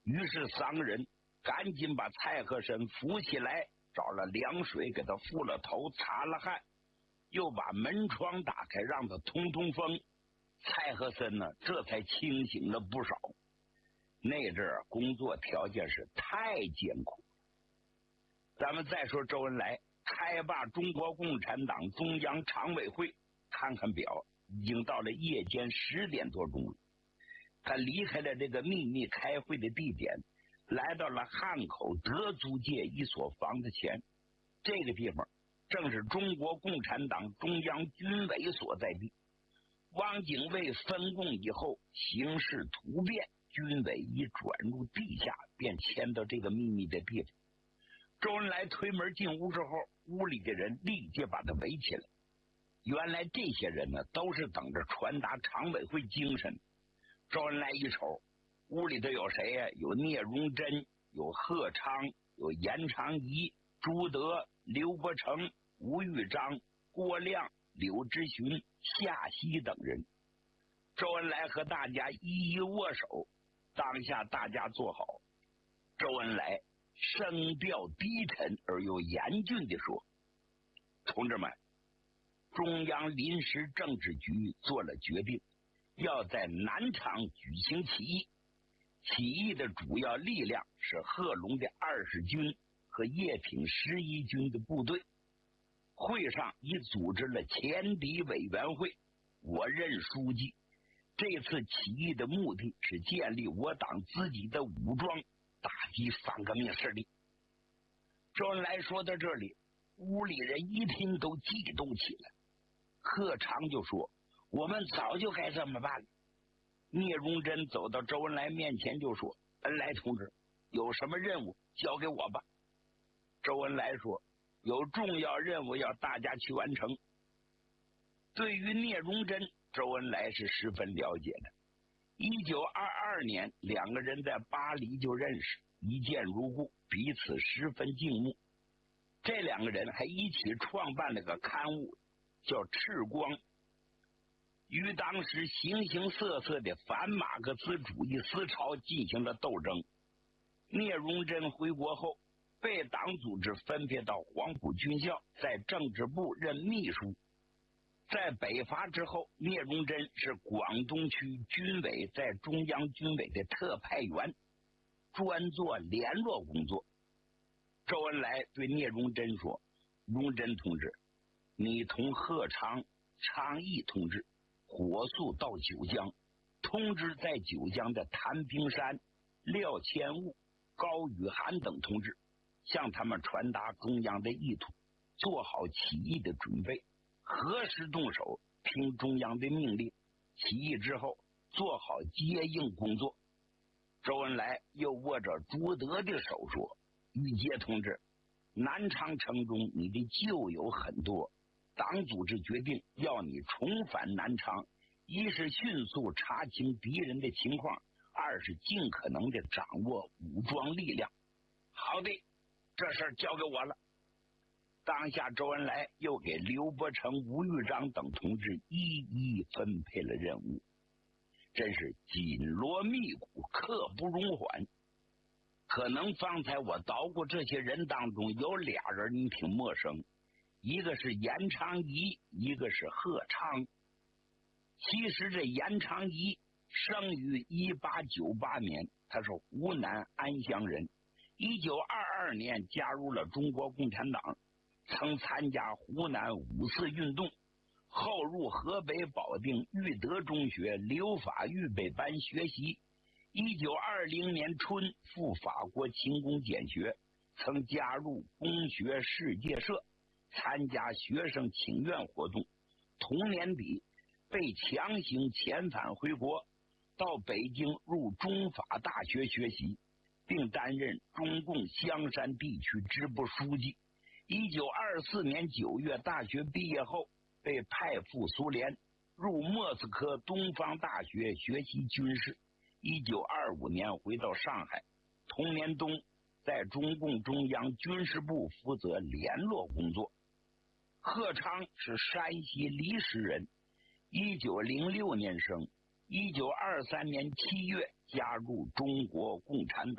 于是三个人赶紧把蔡和森扶起来，找了凉水给他敷了头，擦了汗，又把门窗打开，让他通通风。蔡和森呢，这才清醒了不少。那阵儿工作条件是太艰苦。咱们再说周恩来开罢中国共产党中央常委会，看看表，已经到了夜间10点多钟了。他离开了这个秘密开会的地点，来到了汉口德租界一所房子前。这个地方正是中国共产党中央军委所在地。汪精卫分共以后，形势突变，军委一转入地下，便迁到这个秘密的地方。周恩来推门进屋之后，屋里的人立即把他围起来。原来这些人呢，都是等着传达常委会精神。周恩来一瞅，屋里头有谁呀？有聂荣臻，有贺昌，有严长仪、朱德、刘伯承、吴玉章、郭亮、柳之询、夏曦等人。周恩来和大家一一握手，当下大家坐好。周恩来声调低沉而又严峻地说：同志们，中央临时政治局做了决定，要在南昌举行起义。起义的主要力量是贺龙的20军和叶挺11军的部队。会上已组织了前敌委员会，我任书记。这次起义的目的是建立我党自己的武装，打击反革命势力。周恩来说到这里，屋里人一听都激动起来。贺长就说：我们早就该这么办了。聂荣臻走到周恩来面前就说：恩来同志，有什么任务交给我吧。周恩来说：有重要任务要大家去完成。对于聂荣臻，周恩来是十分了解的。1922年，两个人在巴黎就认识，一见如故，彼此十分敬慕。这两个人还一起创办了个刊物，叫《赤光》，与当时形形色色的反马克思主义思潮进行了斗争。聂荣臻回国后，被党组织分配到黄埔军校，在政治部任秘书。在北伐之后，聂荣臻是广东区军委在中央军委的特派员，专做联络工作。周恩来对聂荣臻说：荣臻同志，你同贺昌、昌义同志火速到九江，通知在九江的谭平山、廖千悟、高宇涵等同志，向他们传达中央的意图，做好起义的准备，何时动手听中央的命令，起义之后做好接应工作。周恩来又握着朱德的手说：玉阶同志，南昌城中你的旧友很多，党组织决定要你重返南昌，一是迅速查清敌人的情况，二是尽可能的掌握武装力量。好的，这事儿交给我了。当下周恩来又给刘伯承、吴玉章等同志一一分配了任务，真是紧锣密鼓，刻不容缓。可能方才我捣鼓这些人当中有俩人你挺陌生，一个是严长仪，一个是贺昌。其实这严长仪生于1898年，他是湖南安乡人。1922年加入了中国共产党，曾参加湖南五四运动，后入河北保定育德中学留法预备班学习。1920年春赴法国勤工俭学，曾加入工学世界社，参加学生请愿活动。同年底被强行遣返回国，到北京入中法大学学习，并担任中共香山地区支部书记。1924年9月大学毕业后，被派赴苏联，入莫斯科东方大学学习军事。1925年回到上海，同年冬在中共中央军事部负责联络工作。贺昌是山西离石人，1906年生，1923年7月加入中国共产党。